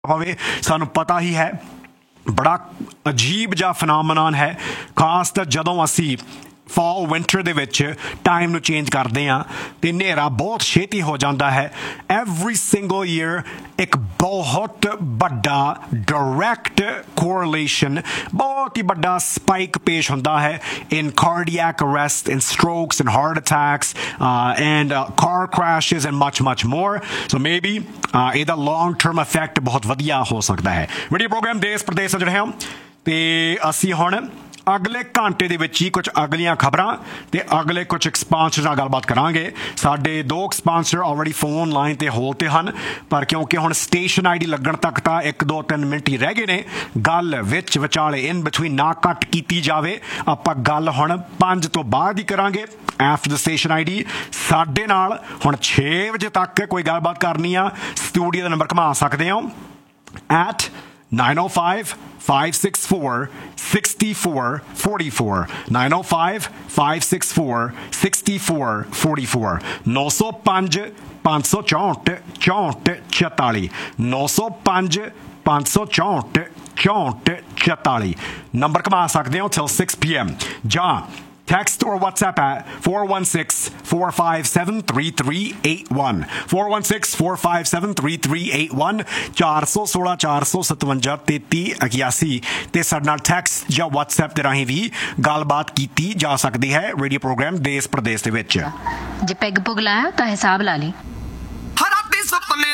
ਪਵੇ ਸਾਨੂੰ ਪਤਾ ਹੀ ਹੈ ਬੜਾ ਅਜੀਬ ਜਿਹਾ ਫੈਨੋਮੇਨਨ ਹੈ ਖਾਸ ਤਾਂ ਜਦੋਂ ਅਸੀਂ ਫਾਲ ਵਿੰਟਰ ਦੇ ਵਿੱਚ ਟਾਈਮ ਨੂੰ ਚੇਂਜ ਕਰਦੇ ਹਾਂ ਅਤੇ ਹਨੇਰਾ ਬਹੁਤ ਛੇਤੀ ਹੋ ਜਾਂਦਾ ਹੈ ਐਵਰੀ ਸਿੰਗਲ ਈਅਰ ਇੱਕ ਬਹੁਤ ਵੱਡਾ ਡਾਇਰੈਕਟ ਕੋਰਿਲੇਸ਼ਨ ਬਹੁਤ ਹੀ ਵੱਡਾ ਸਪਾਈਕ ਪੇਸ਼ ਹੁੰਦਾ ਹੈ ਇਨ ਕਾਰਡੀਐਕ arrest in ਸਟ੍ਰੋਕਸ in heart attacks and car crashes and much more so maybe ਇਹਦਾ ਲੌਂਗ ਟਰਮ ਇਫੈਕਟ ਬਹੁਤ ਵਧੀਆ ਹੋ ਸਕਦਾ ਹੈ ਵੀਡੀਓ ਪ੍ਰੋਗਰਾਮ ਦੇਸ਼ ਪ੍ਰਦੇਸ਼ ਜਿਹੜੇ ਹਾਂ ਅਤੇ ਅਸੀਂ ਹੁਣ ਅਗਲੇ ਘੰਟੇ ਦੇ ਵਿੱਚ ਹੀ ਕੁਝ ਅਗਲੀਆਂ ਖਬਰਾਂ ਅਤੇ ਅਗਲੇ ਕੁਝ ਐਕਸਪਾਂਸਰ ਨਾਲ ਗੱਲਬਾਤ ਕਰਾਂਗੇ ਸਾਡੇ ਦੋ ਐਕਸਪਾਂਸਰ ਆਲਰੇਡੀ ਫੋਨ ਲਾਈਨ 'ਤੇ ਹੋਲ 'ਤੇ ਹਨ ਪਰ ਕਿਉਂਕਿ ਹੁਣ ਸਟੇਸ਼ਨ ਆਈ ਡੀ ਲੱਗਣ ਤੱਕ ਤਾਂ 1-2-3 ਮਿੰਟ ਹੀ ਰਹਿ ਗਏ ਨੇ ਗੱਲ ਵਿੱਚ ਵਿਚਾਲੇ ਇਨ ਬਿਟਵੀਨ ਨਾ ਕੱਟ ਕੀਤੀ ਜਾਵੇ ਆਪਾਂ ਗੱਲ ਹੁਣ 5 ਤੋਂ ਬਾਅਦ ਹੀ ਕਰਾਂਗੇ after the station I D ਸਾਡੇ ਨਾਲ ਹੁਣ 6 ਵਜੇ ਤੱਕ ਕੋਈ ਗੱਲਬਾਤ ਕਰਨੀ ਆ ਸਟੂਡੀਓ ਦਾ ਨੰਬਰ ਘੁਮਾ ਸਕਦੇ ਹੋ at 905-564-6444 905-564-6444 905-564-6444 905-564-6444 ਨੰਬਰ ਘੁਮਾ ਸਕਦੇ ਹੋ till 6 PM ਜਾਂ text or WhatsApp at 416-457-3381 416-457-3381 416-457-3381 ਤੇ ਸਾਡੇ ਨਾਲ ਟੈਕਸਟ ਜਾਂ WhatsApp ਦੇ ਰਾਹੀਂ ਵੀ ਗੱਲਬਾਤ ਕੀਤੀ ਜਾ ਸਕਦੀ ਹੈ ਰੇਡੀਓ ਪ੍ਰੋਗਰਾਮ ਦੇਸ਼ ਪ੍ਰਦੇਸ਼ ਦੇ ਵਿੱਚ ਜੇ ਪੈਗ ਪੁਗ ਲਾਇਆ ਤਾਂ ਹਿਸਾਬ ਲਾ ਲਈ।